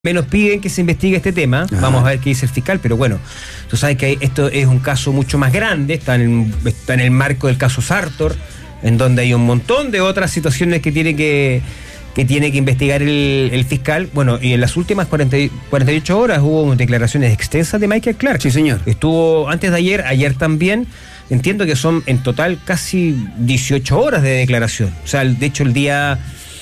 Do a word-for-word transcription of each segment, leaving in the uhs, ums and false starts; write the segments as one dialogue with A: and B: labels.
A: menos piden que se investigue este tema. Ajá. Vamos a ver qué dice el fiscal, pero bueno, tú sabes que esto es un caso mucho más grande, está en el, está en el marco del caso Sartor, en donde hay un montón de otras situaciones que tiene que, que, tiene que investigar el, el fiscal. Bueno, y en las últimas cuarenta, cuarenta y ocho horas hubo declaraciones extensas de Michael Clark.
B: Sí, señor.
A: Estuvo antes de ayer, ayer también. Entiendo que son en total casi dieciocho horas de declaración. O sea, de hecho el día...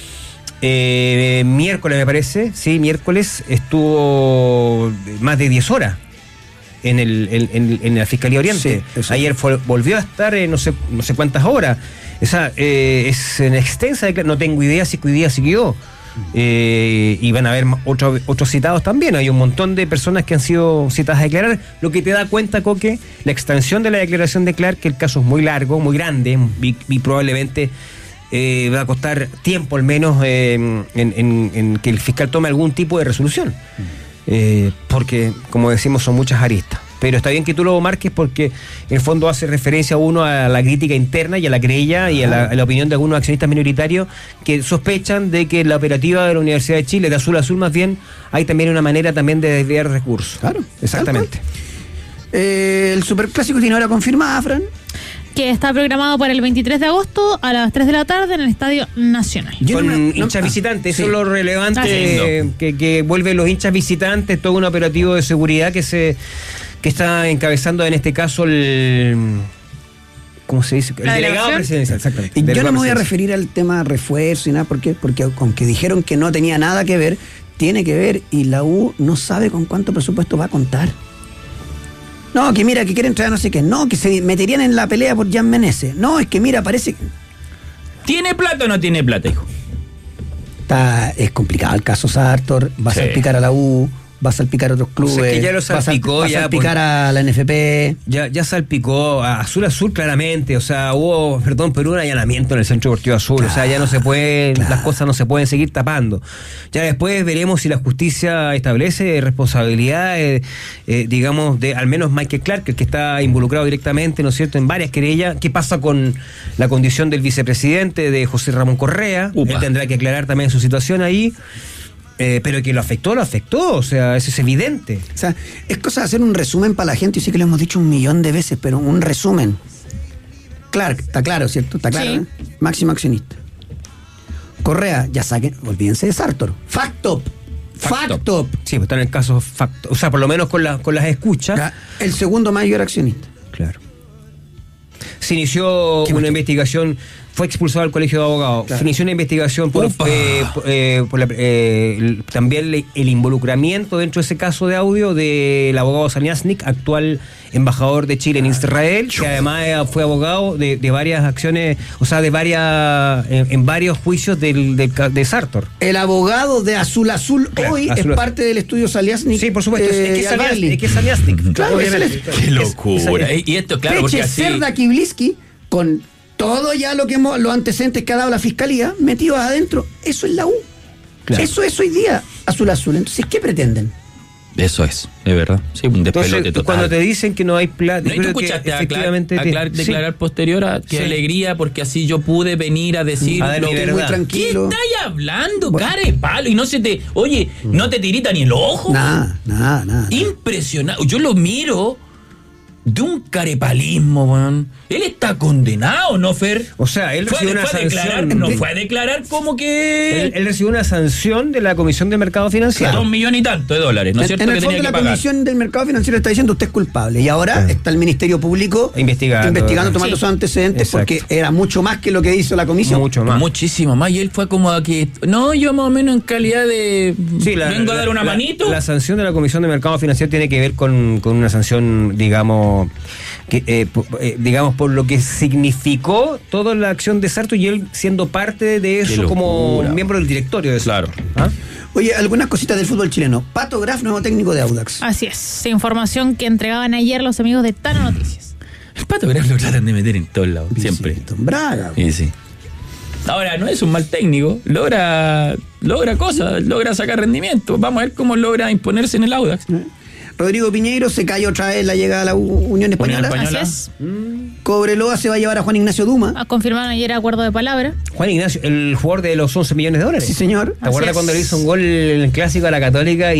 A: Eh, miércoles me parece, sí, miércoles estuvo más de diez horas en el en, en, en la Fiscalía Oriente. Sí, ayer fue, volvió a estar eh, no sé no sé cuántas horas. Esa eh, es en extensa, no tengo idea si hoy día siguió. Eh, y van a haber otros otros citados también. Hay un montón de personas que han sido citadas a declarar, lo que te da cuenta, Coque, la extensión de la declaración de Clark, que el caso es muy largo, muy grande y, y probablemente Eh, va a costar tiempo al menos eh, en, en, en que el fiscal tome algún tipo de resolución, eh, porque como decimos son muchas aristas, pero está bien que tú lo marques porque en el fondo hace referencia a uno a la crítica interna y a la querella y a la, a la opinión de algunos accionistas minoritarios que sospechan de que la operativa de la Universidad de Chile, de Azul a Azul más bien, hay también una manera también de desviar recursos.
B: Claro,
A: exactamente.
B: Eh, el Superclásico tiene hora confirmada, Fran,
C: que está programado para el veintitrés de agosto a las tres de la tarde en el Estadio Nacional.
A: Con
B: no, no,
A: hinchas
B: no,
A: visitantes,
B: sí.
A: Eso es lo relevante,
C: ah, sí.
A: eh, que, que vuelven los hinchas visitantes, todo un operativo de seguridad que se que está encabezando en este caso el... ¿Cómo se dice? El
C: ¿La
A: delegado presidencial, exactamente.
B: Y yo no me voy a referir al tema refuerzo y nada, porque, porque aunque dijeron que no tenía nada que ver, tiene que ver, y la U no sabe con cuánto presupuesto va a contar. No, que mira, que quieren traer no sé qué. No, que se meterían en la pelea por Jan Menezes. No, es que mira, parece que...
D: ¿Tiene plata o no tiene plata, hijo?
B: Está, es complicado el caso Sartor, va a
D: Sí.
B: salpicar a la U, va a salpicar a otros clubes,
A: O sea, que ya lo salpicó,
B: va a, sal, va a
A: ya,
B: salpicar
A: por...
B: a la N F P.
A: Ya, ya salpicó a Azul Azul claramente, o sea, hubo, perdón, pero un allanamiento en el Centro Deportivo Azul, claro, o sea, ya no se pueden, claro. Las cosas no se pueden seguir tapando. Ya después veremos si la justicia establece responsabilidades, eh, digamos, de al menos Michael Clark, el que está involucrado directamente, ¿no es cierto?, en varias querellas. ¿Qué pasa con la condición del vicepresidente, de José Ramón Correa? Upa. Él tendrá que aclarar también su situación ahí. Eh, pero que lo afectó, lo afectó, o sea, eso es evidente.
B: O sea, es cosa de hacer un resumen para la gente, y sí que lo hemos dicho un millón de veces, pero un resumen. Clark, está claro, ¿cierto? Está claro, sí. ¿eh? Máximo accionista. Correa, ya saquen, olvídense de Sartor. Factop. Factop.
A: Sí, pues está en el caso Factop. O sea, por lo menos con, la, con las escuchas.
B: Ya, el segundo mayor accionista.
A: Claro. Se inició una investigación. Fue expulsado del Colegio de Abogados. Claro. Se inició una investigación por, eh, eh, por la, eh, el, también le, el involucramiento dentro de ese caso de audio del abogado Saniasnik, actual embajador de Chile en Israel, que además fue abogado de, de varias acciones, o sea, de varias en, en varios juicios del, del, de Sartor.
B: El abogado de Azul Azul, claro, hoy Azul, es parte del estudio Saliasnik.
A: Sí, por supuesto,
B: eh,
A: es que es Saniasnik.
B: Claro, obviamente.
D: Qué locura. Es, y esto, claro,
B: Peche,
D: porque así...
B: Cerda, Kibliski, con todo ya lo que hemos, los antecedentes que ha dado la fiscalía, metidos adentro, eso es la U. Claro. Eso es hoy día Azul Azul. Entonces, ¿qué pretenden?
D: Eso es, es verdad. Sí, un despelote
A: Entonces,
D: total.
A: Cuando te dicen que no hay plata...
D: ¿No? ¿Y tú escuchaste a Clark, a Clark declarar sí. posterior a qué sí. alegría, porque así yo pude venir a decir...
A: A
D: lo
A: que
D: muy tranquilo. ¿Qué estáis hablando, bueno. cara de palo? Y no se te... Oye, mm. ¿no te tirita ni el ojo?
B: Nada, nada, nada.
D: Impresionante. Yo lo miro... de un carepalismo, weón. Él está condenado, ¿no, Fer?
A: O sea, él recibió una
D: fue
A: sanción.
D: Declarar, no fue a declarar como que...
A: Él, él recibió una sanción de la Comisión de Mercado Financiero.
D: Claro. Dos millones y tanto de dólares, ¿no es cierto?
B: En el
D: que
B: fondo
D: tenía
B: la
D: que pagar.
B: Comisión del Mercado Financiero está diciendo usted es culpable. Y ahora sí. está el Ministerio Público
A: investigando,
B: investigando tomando sí. sus antecedentes. Exacto. Porque era mucho más que lo que hizo la Comisión.
A: Mucho más.
D: Muchísimo más. Y él fue como a que... No, yo más o menos en calidad de...
A: Sí, la,
D: vengo a dar una
A: la,
D: manito.
A: La, la sanción de la Comisión de Mercado Financiero tiene que ver con, con una sanción, digamos... Que, eh, eh, digamos, por lo que significó toda la acción de Sartor y él siendo parte de eso como miembro del directorio de eso.
D: Claro.
B: ¿Ah? Oye, algunas cositas del fútbol chileno. Pato Graf, nuevo técnico de Audax.
C: Así es, información que entregaban ayer los amigos de Tano Noticias.
D: El Pato Graf lo tratan de meter en todos lados,
B: sí,
D: siempre.
B: Sí, Braga.
D: Sí, sí. Ahora, no es un mal técnico, logra logra cosas, logra sacar rendimiento. Vamos a ver cómo logra imponerse en el Audax.
B: ¿Eh? Rodrigo Piñeiro se cayó otra vez la llegada a la U- Unión Española.
D: Unión Española.
C: Así es.
B: Cobreloa se va a llevar a Juan Ignacio Duma.
C: Ah, confirmaron ayer acuerdo de palabra.
A: Juan Ignacio, el jugador de los once millones de dólares.
B: Sí, señor.
A: ¿Te acuerdas
C: Así
A: cuando
C: es.
A: le hizo un gol en el clásico a la Católica